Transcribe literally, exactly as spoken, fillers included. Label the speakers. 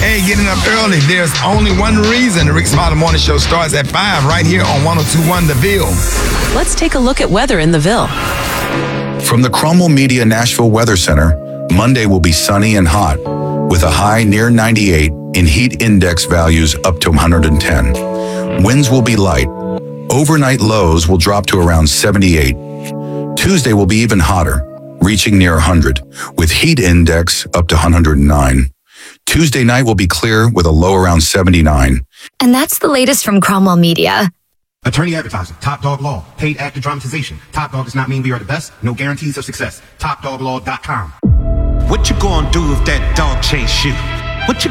Speaker 1: Hey, getting up early. There's only one reason the Rick Smiley Morning Show starts at five right here on one oh two point one The Ville.
Speaker 2: Let's take a look at weather in the Ville.
Speaker 3: From the Cromwell Media Nashville Weather Center, Monday will be sunny and hot, with a high near ninety-eight and heat index values up to one hundred ten. Winds will be light. Overnight lows will drop to around seventy-eight. Tuesday will be even hotter, reaching near one hundred, with heat index up to one hundred nine. Tuesday night will be clear with a low around seventy-nine.
Speaker 4: And that's the latest from Cromwell Media.
Speaker 5: Attorney advertising, Top Dog Law, paid actor dramatization. Top Dog does not mean we are the best, no guarantees of success. top dog law dot com.
Speaker 6: What you gonna do if that dog chase you? What you